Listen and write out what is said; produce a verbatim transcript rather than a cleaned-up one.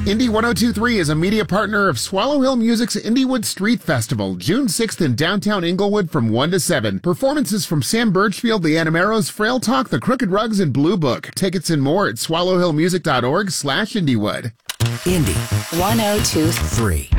Indie one oh two point three is a media partner of Swallow Hill Music's Indiewood Street Festival, June sixth in downtown Inglewood from one to seven. Performances from Sam Birchfield, the Animeros, Frail Talk, the Crooked Rugs, and Blue Book. Tickets and more at swallow hill music dot org slash Indiewood. Indie one oh two point three.